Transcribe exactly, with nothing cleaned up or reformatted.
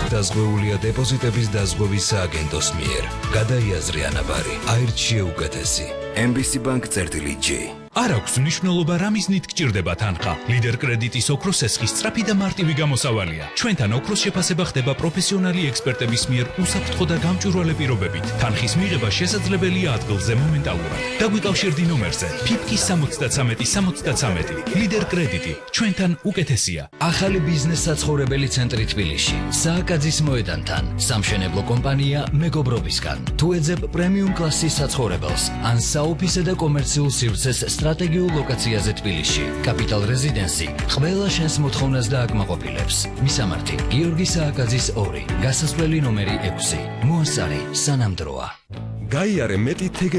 დაზღვეულია დეპოზიტების დაზღვევის სააგენტოს მიერ. გადაიაზრე ანაბარი, აირჩიე უკეთესი. ემ ბი სი Bank წერტილი ჯი. არ აქვს მნიშვნელობა რა მიზნით გჭირდება თანხა. ლიდერ კრედიტის ოქროს ესხის სწრაფი და მარტივი გამოსავალია. ჩვენთან ოქროს შეფასება ხდება პროფესიონალი ექსპერტების მიერ უსაფრთხო და გამჭვირვალე პირობებით. თანხის მიღება შესაძლებელია ადგილზე მომენტალურად. დაგვიკავშირდი ნომერზე ფიფკი სამოცდათრამეტი სამოცდათრამეტი. ლიდერ კრედიტი ჩვენთან უკეთესია. ახალი ბიზნეს საცხოვრებელი ცენტრი თბილისში. სააკაძის მოედანთან. სამშენებლო კომპანია მეგობრობისგან. თუ ეძებ პრემიუმ კლასის საცხოვრებელს ან საოფისე და კომერციულ სივრცეს სტრატეგიულ ლოკაციაზე თბილისში. კაპიტალ რეზიდენსი ყველა შენს მოთხოვნას დააკმაყოფილებს. მისამართი გიორგი სააკაძის ორი. გასასვლელი ნომერი ექვსი. მოასწარი სანამ დროა. გაიარე მეტი